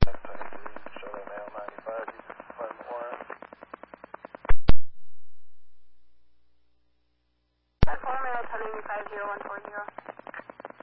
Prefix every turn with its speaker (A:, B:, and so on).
A: Charlotte Mail 95, Department 1.
B: That's 4 minutes, 195, 0140.